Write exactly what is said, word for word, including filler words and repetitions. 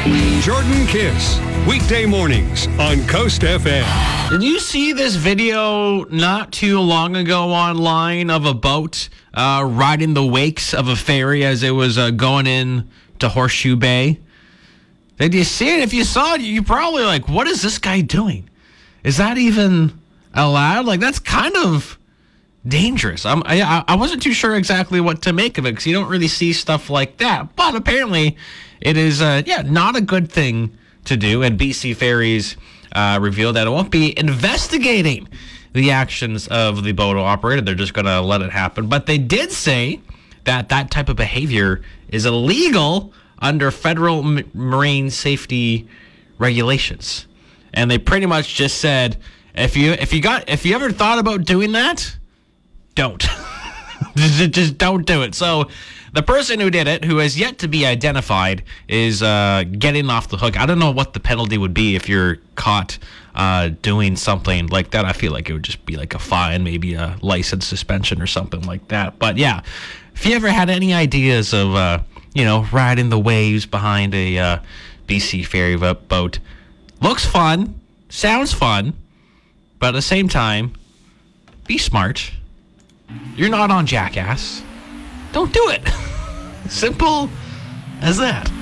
Jordan Kiss, weekday mornings on Coast F M. Did you see this video not too long ago online of a boat uh, riding the wakes of a ferry as it was uh, going in to Horseshoe Bay? Did you see it? If you saw it, you're probably like, what is this guy doing? Is that even allowed? Like, that's kind of dangerous. I'm, I, I wasn't too sure exactly what to make of it because you don't really see stuff like that. But apparently it is, uh, yeah, not a good thing to do. And B C Ferries uh, revealed that it won't be investigating the actions of the boat operator. They're just going to let it happen. But they did say that that type of behavior is illegal under federal m- marine safety regulations. And they pretty much just said, if you if you got if you ever thought about doing that, don't. just, just don't do it. So the person who did it, who has yet to be identified, is uh, getting off the hook. I don't know what the penalty would be if you're caught uh, doing something like that. I feel like it would just be like a fine, maybe a license suspension or something like that. But yeah, if you ever had any ideas of, uh, you know, riding the waves behind a uh, B C ferry boat, looks fun, sounds fun, but at the same time, be smart. You're not on Jackass. Don't do it. Simple as that.